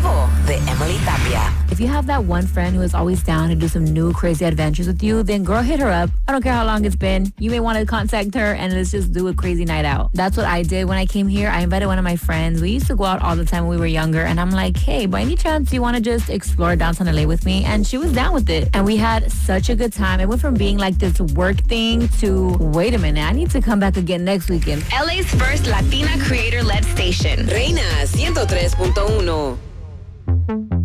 vivo de Emily Tapia. If you have that one friend who is always down to do some new crazy adventures with you, then girl, hit her up. I don't care how long it's been. You may want to contact her and let's just do a crazy night out. That's what I did when I came here. I invited one of my friends. We used to go out all the time when we were younger, and I'm like, hey, by any chance you want to just explore downtown LA with me? And she was down with it. And we had such a good time. It went from being like this work thing to, wait a minute, I need to come back again next weekend. LA's first Latina creator-led station. Reina 103.1.